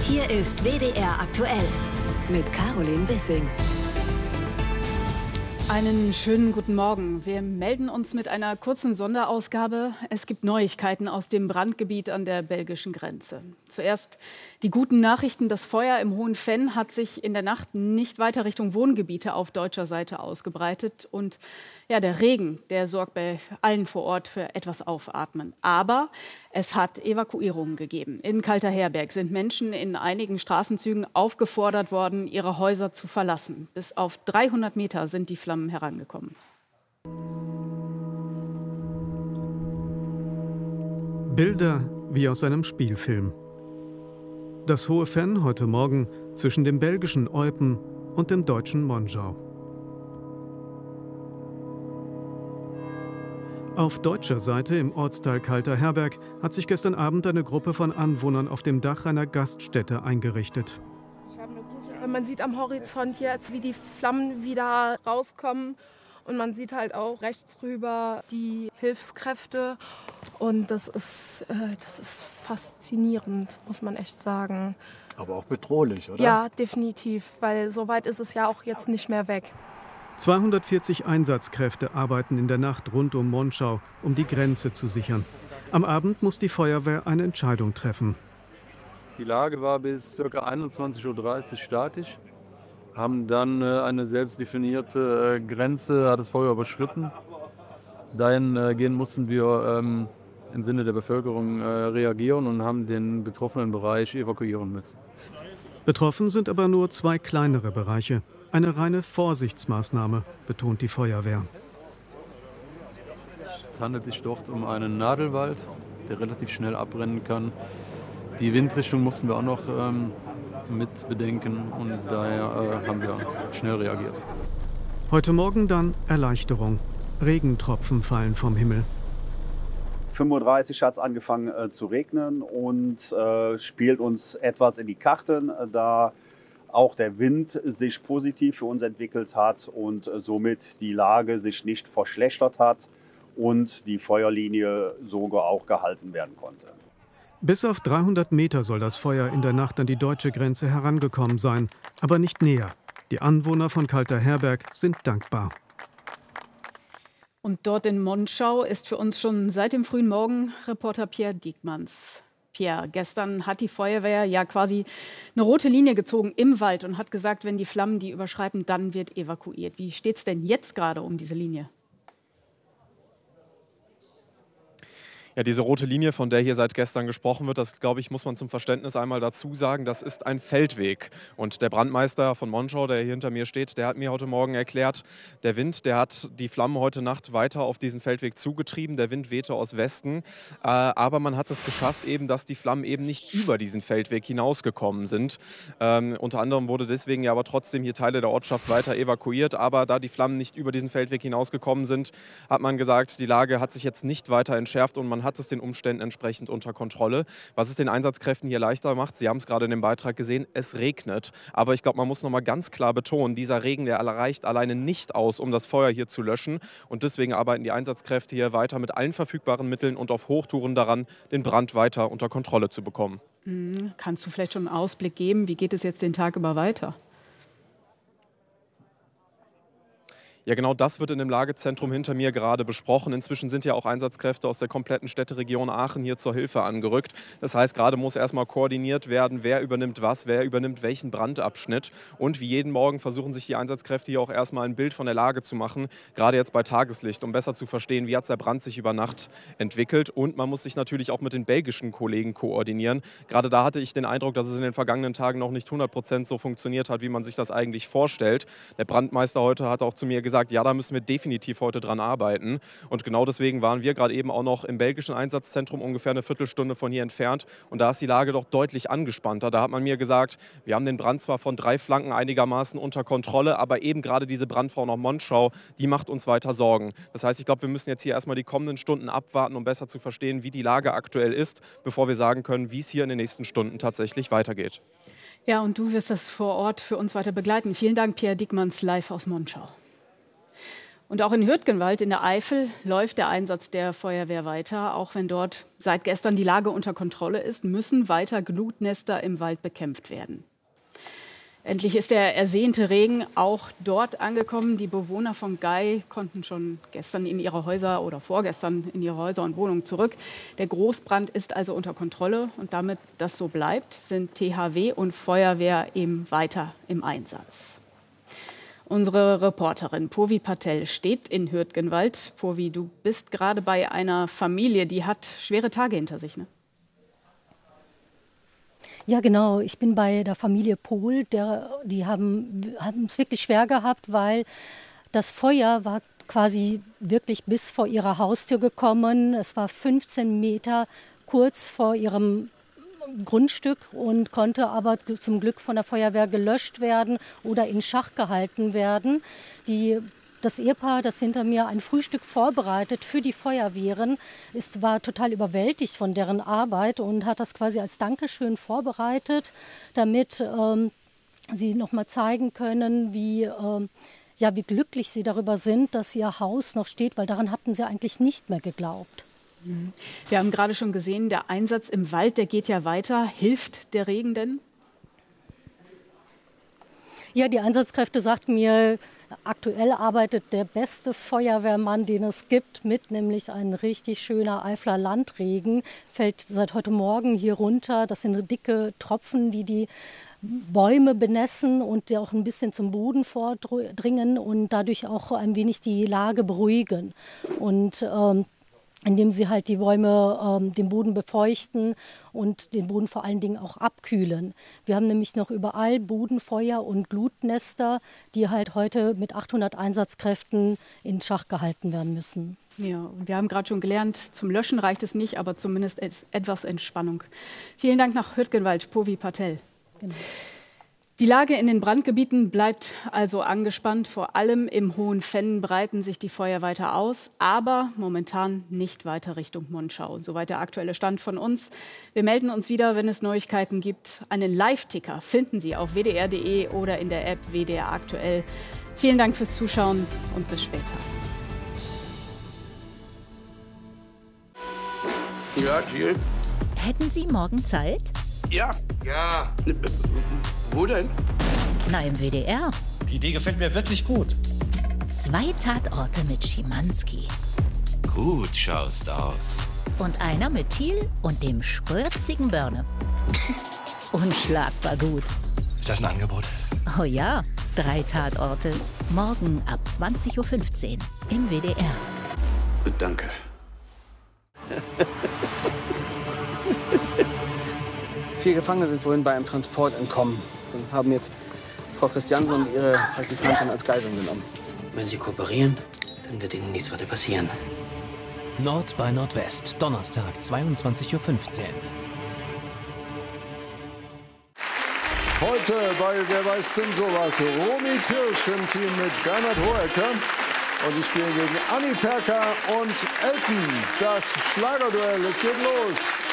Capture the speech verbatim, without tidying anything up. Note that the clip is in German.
Hier ist W D R aktuell mit Caroline Wissing. Einen schönen guten Morgen. Wir melden uns mit einer kurzen Sonderausgabe. Es gibt Neuigkeiten aus dem Brandgebiet an der belgischen Grenze. Zuerst die guten Nachrichten. Das Feuer im Hohen Venn hat sich in der Nacht nicht weiter Richtung Wohngebiete auf deutscher Seite ausgebreitet. Und ja, der Regen, der sorgt bei allen vor Ort für etwas Aufatmen. Aber es hat Evakuierungen gegeben. In Kalter-Herberg sind Menschen in einigen Straßenzügen aufgefordert worden, ihre Häuser zu verlassen. Bis auf dreihundert Meter sind die Flammen herangekommen. Bilder wie aus einem Spielfilm. Das Hohe Venn heute Morgen zwischen dem belgischen Eupen und dem deutschen Monschau. Auf deutscher Seite im Ortsteil Kalter-Herberg hat sich gestern Abend eine Gruppe von Anwohnern auf dem Dach einer Gaststätte eingerichtet. Man sieht am Horizont jetzt, wie die Flammen wieder rauskommen. Und man sieht halt auch rechts rüber die Hilfskräfte. Und das ist, äh, das ist faszinierend, muss man echt sagen. Aber auch bedrohlich, oder? Ja, definitiv, weil so weit ist es ja auch jetzt nicht mehr weg. zweihundertvierzig Einsatzkräfte arbeiten in der Nacht rund um Monschau, um die Grenze zu sichern. Am Abend muss die Feuerwehr eine Entscheidung treffen. Die Lage war bis ca. einundzwanzig Uhr dreißig statisch, haben dann äh, eine selbst definierte äh, Grenze, hat das Feuer überschritten. Dahin äh, gehen mussten wir ähm, im Sinne der Bevölkerung äh, reagieren und haben den betroffenen Bereich evakuieren müssen. Betroffen sind aber nur zwei kleinere Bereiche. Eine reine Vorsichtsmaßnahme, betont die Feuerwehr. Es handelt sich dort um einen Nadelwald, der relativ schnell abbrennen kann. Die Windrichtung mussten wir auch noch ähm, mit bedenken und daher äh, haben wir schnell reagiert. Heute Morgen dann Erleichterung. Regentropfen fallen vom Himmel. fünf Uhr dreißig hat es angefangen äh, zu regnen und äh, spielt uns etwas in die Karten, äh, da auch der Wind sich positiv für uns entwickelt hat und äh, somit die Lage sich nicht verschlechtert hat und die Feuerlinie sogar auch gehalten werden konnte. Bis auf dreihundert Meter soll das Feuer in der Nacht an die deutsche Grenze herangekommen sein, aber nicht näher. Die Anwohner von Kalter-Herberg sind dankbar. Und dort in Monschau ist für uns schon seit dem frühen Morgen Reporter Pierre Diekmanns. Pierre, gestern hat die Feuerwehr ja quasi eine rote Linie gezogen im Wald und hat gesagt, wenn die Flammen die überschreiten, dann wird evakuiert. Wie steht es denn jetzt gerade um diese Linie? Ja, diese rote Linie, von der hier seit gestern gesprochen wird, das, glaube ich, muss man zum Verständnis einmal dazu sagen, das ist ein Feldweg. Und der Brandmeister von Monschau, der hier hinter mir steht, der hat mir heute Morgen erklärt, der Wind, der hat die Flammen heute Nacht weiter auf diesen Feldweg zugetrieben. Der Wind wehte aus Westen. Äh, aber man hat es geschafft, eben, dass die Flammen eben nicht über diesen Feldweg hinausgekommen sind. Ähm, unter anderem wurde deswegen ja aber trotzdem hier Teile der Ortschaft weiter evakuiert. Aber da die Flammen nicht über diesen Feldweg hinausgekommen sind, hat man gesagt, die Lage hat sich jetzt nicht weiter entschärft und man hat es den Umständen entsprechend unter Kontrolle. Was es den Einsatzkräften hier leichter macht, Sie haben es gerade in dem Beitrag gesehen, es regnet. Aber ich glaube, man muss noch mal ganz klar betonen, dieser Regen, der reicht alleine nicht aus, um das Feuer hier zu löschen. Und deswegen arbeiten die Einsatzkräfte hier weiter mit allen verfügbaren Mitteln und auf Hochtouren daran, den Brand weiter unter Kontrolle zu bekommen. Mhm. Kannst du vielleicht schon einen Ausblick geben, wie geht es jetzt den Tag über weiter? Ja, genau das wird in dem Lagezentrum hinter mir gerade besprochen. Inzwischen sind ja auch Einsatzkräfte aus der kompletten Städteregion Aachen hier zur Hilfe angerückt. Das heißt, gerade muss erstmal koordiniert werden, wer übernimmt was, wer übernimmt welchen Brandabschnitt. Und wie jeden Morgen versuchen sich die Einsatzkräfte hier auch erstmal ein Bild von der Lage zu machen, gerade jetzt bei Tageslicht, um besser zu verstehen, wie hat der Brand sich über Nacht entwickelt. Und man muss sich natürlich auch mit den belgischen Kollegen koordinieren. Gerade da hatte ich den Eindruck, dass es in den vergangenen Tagen noch nicht hundert Prozent so funktioniert hat, wie man sich das eigentlich vorstellt. Der Brandmeister heute hat auch zu mir gesagt, ja, da müssen wir definitiv heute dran arbeiten. Und genau deswegen waren wir gerade eben auch noch im belgischen Einsatzzentrum, ungefähr eine Viertelstunde von hier entfernt. Und da ist die Lage doch deutlich angespannter. Da hat man mir gesagt, wir haben den Brand zwar von drei Flanken einigermaßen unter Kontrolle, aber eben gerade diese Brandfrau nach Monschau, die macht uns weiter Sorgen. Das heißt, ich glaube, wir müssen jetzt hier erstmal die kommenden Stunden abwarten, um besser zu verstehen, wie die Lage aktuell ist, bevor wir sagen können, wie es hier in den nächsten Stunden tatsächlich weitergeht. Ja, und du wirst das vor Ort für uns weiter begleiten. Vielen Dank, Pierre Diekmanns, live aus Monschau. Und auch in Hürtgenwald in der Eifel läuft der Einsatz der Feuerwehr weiter. Auch wenn dort seit gestern die Lage unter Kontrolle ist, müssen weiter Glutnester im Wald bekämpft werden. Endlich ist der ersehnte Regen auch dort angekommen. Die Bewohner von Gei konnten schon gestern in ihre Häuser oder vorgestern in ihre Häuser und Wohnungen zurück. Der Großbrand ist also unter Kontrolle. Und damit das so bleibt, sind T H W und Feuerwehr eben weiter im Einsatz. Unsere Reporterin Purvi Patel steht in Hürtgenwald. Purvi, du bist gerade bei einer Familie, die hat schwere Tage hinter sich, ne? Ja, genau. Ich bin bei der Familie Pohl. Der, die haben es wirklich schwer gehabt, weil das Feuer war quasi wirklich bis vor ihrer Haustür gekommen. Es war fünfzehn Meter kurz vor ihrem Grundstück und konnte aber zum Glück von der Feuerwehr gelöscht werden oder in Schach gehalten werden. Die, das Ehepaar, das hinter mir ein Frühstück vorbereitet für die Feuerwehren, ist, war total überwältigt von deren Arbeit und hat das quasi als Dankeschön vorbereitet, damit ähm, sie noch mal zeigen können, wie, ähm, ja, wie glücklich sie darüber sind, dass ihr Haus noch steht, weil daran hatten sie eigentlich nicht mehr geglaubt. Wir haben gerade schon gesehen, der Einsatz im Wald, der geht ja weiter. Hilft der Regen denn? Ja, die Einsatzkräfte sagten mir, aktuell arbeitet der beste Feuerwehrmann, den es gibt, mit, nämlich ein richtig schöner Eifler Landregen. Fällt seit heute Morgen hier runter. Das sind dicke Tropfen, die die Bäume benässen und die auch ein bisschen zum Boden vordringen und dadurch auch ein wenig die Lage beruhigen. Und ähm, indem sie halt die Bäume ähm, den Boden befeuchten und den Boden vor allen Dingen auch abkühlen. Wir haben nämlich noch überall Bodenfeuer und Glutnester, die halt heute mit achthundert Einsatzkräften in Schach gehalten werden müssen. Ja, und wir haben gerade schon gelernt, zum Löschen reicht es nicht, aber zumindest etwas Entspannung. Vielen Dank nach Hürtgenwald, Purvi Patel. Genau. Die Lage in den Brandgebieten bleibt also angespannt. Vor allem im Hohen Venn breiten sich die Feuer weiter aus, aber momentan nicht weiter Richtung Monschau. Soweit der aktuelle Stand von uns. Wir melden uns wieder, wenn es Neuigkeiten gibt. Einen Live-Ticker finden Sie auf w d r punkt d e oder in der App W D R aktuell. Vielen Dank fürs Zuschauen und bis später. Ja, Jill? Hätten Sie morgen Zeit? Ja. Ja. Wo denn? Na, im W D R. Die Idee gefällt mir wirklich gut. Zwei Tatorte mit Schimanski. Gut schaust aus. Und einer mit Thiel und dem spritzigen Börne. Unschlagbar gut. Ist das ein Angebot? Oh ja, drei Tatorte. Morgen ab zwanzig Uhr fünfzehn im W D R. Danke. Vier Gefangene sind vorhin bei einem Transport entkommen und haben jetzt Frau Christiansen und ihre Praktikantin als Geiseln genommen. Wenn Sie kooperieren, dann wird Ihnen nichts weiter passieren. Nord bei Nordwest, Donnerstag, zweiundzwanzig Uhr fünfzehn. Heute bei Wer weiß denn sowas? Romy Kirsch im Team mit Bernhard Hohecker. Und sie spielen gegen Anni Perka und Elton. Das Schlagerduell, es geht los.